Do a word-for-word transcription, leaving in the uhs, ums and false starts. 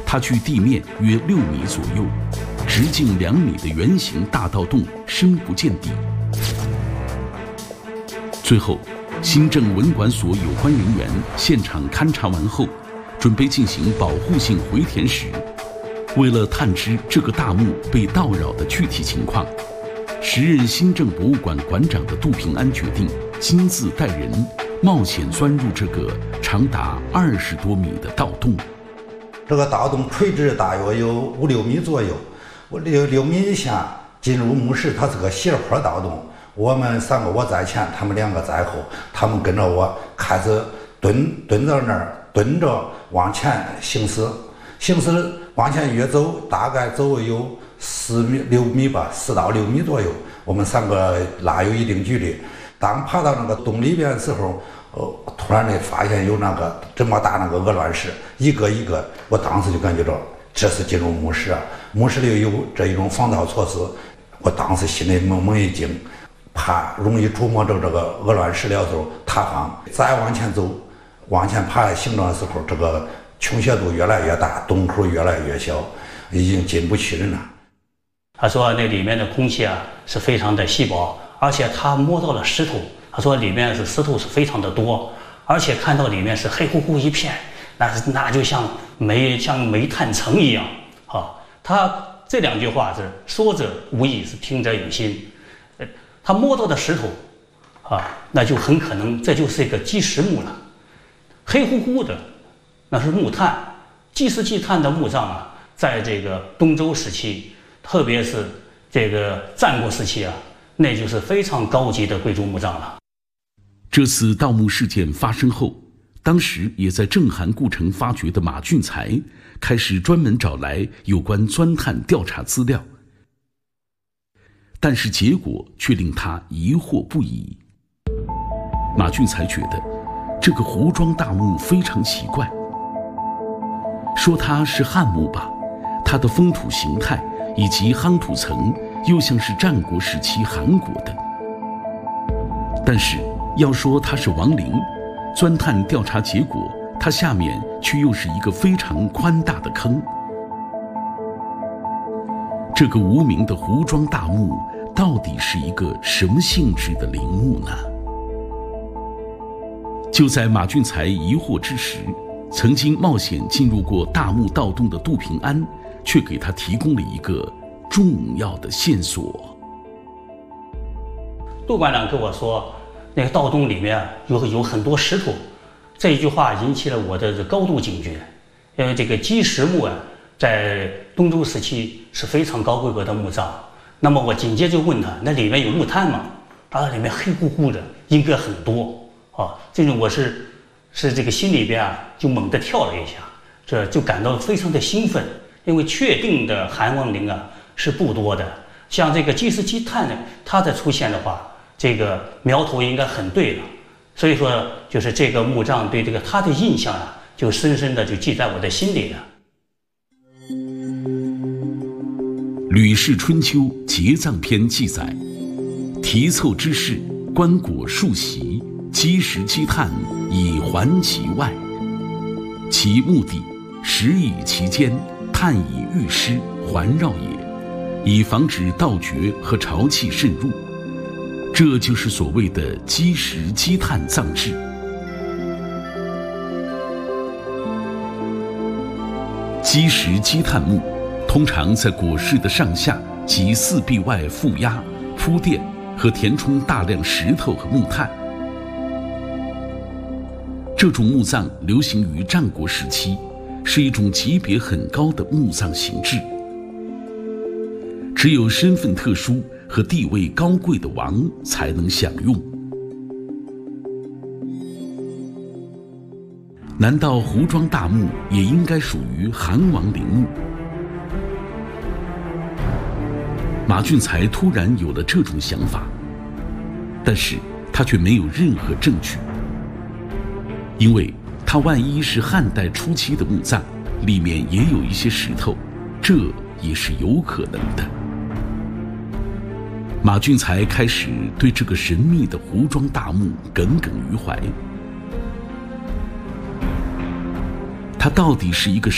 他距地面约六米左右，直径两米的圆形大盗洞深不见底。最后，新郑文管所有关人员现场勘查完后，准备进行保护性回填时，为了探知这个大墓被盗扰的具体情况，时任新郑博物馆馆长的杜平安决定亲自带人冒险钻入这个长达二十多米的盗洞。 这个盗洞垂直大约有五六米左右，六六米以下进入墓室，它是个斜坡盗洞。我们三个，我在前，他们两个在后，他们跟着我开始蹲蹲在那儿，蹲着往前行驶，行驶往前越走，大概走有四米六米吧，四到六米左右。我们三个拉有一定距离。当爬到那个洞里边的时候，呃，突然的发现有那个这么大那个鹅卵石，一个一个，我当时就感觉到这是进入墓室啊，墓室里有这一种防盗措施，我当时心里猛猛一惊。怕容易触摸着这个鹅卵石了时候塌方，再往前走，往前爬行动的时候，这个倾斜度越来越大，洞口越来越小，已经进不去人了。 他说那里面的空气啊是非常的稀薄，而且他摸到了石头，他说里面是石头是非常的多，而且看到里面是黑乎乎一片，那那就像煤像煤炭层一样啊。他这两句话是说者无意，是听者有心。他摸到的石头，啊，那就很可能这就是一个基石墓了，黑乎乎的，那是木炭。祭石祭炭的墓葬啊，在这个东周时期，特别是这个战国时期啊，那就是非常高级的贵族墓葬了。 这次盗墓事件发生后，当时也在震撼故城发掘的马俊才开始专门找来有关钻探调查资料。但是结果却令他疑惑不已。马俊才觉得这个胡庄大墓非常奇怪，说它是汉墓吧，它的封土形态以及夯土层又像是战国时期韩国的。但是要说它是王陵，钻探调查结果，它下面却又是一个非常宽大的坑。这个无名的胡庄大墓到底是一个什么性质的陵墓呢？就在马俊才疑惑之时，曾经冒险进入过大墓盗洞的杜平安却给他提供了一个重要的线索。 杜馆长跟我说，那个盗洞里面有有很多石头，这一句话引起了我的高度警觉。因为这个基石墓啊，在东周时期是非常高规格的墓葬。那么我紧接着问他，那里面有木炭吗？啊，里面黑乎乎的，应该很多啊。这种我是是这个心里边啊就猛地跳了一下，这就感到非常的兴奋，因为确定的韩王陵啊是不多的。像这个基石基炭呢，它的出现的话，这个苗头应该很对了。所以说，就是这个墓葬对这个他的印象啊，就深深的就记在我的心里了。 《吕氏春秋·节葬篇》记载：题凑之事，棺椁数席，积石积炭，以环其外。其目的，石以其间，炭以御尸，环绕也，以防止盗掘和潮气渗入。这就是所谓的积石积炭葬制。积石积炭墓通常在椁室的上下及四壁外覆压、铺垫和填充大量石头和木炭。这种墓葬流行于战国时期，是一种级别很高的墓葬形制。只有身份特殊和地位高贵的王才能享用。难道胡庄大墓也应该属于韩王陵墓？马俊才突然有了这种想法，但是他却没有任何证据，因为他万一是汉代初期的墓葬，里面也有一些石头，这也是有可能的。马俊才开始对这个神秘的胡庄大墓耿耿于怀，它到底是一个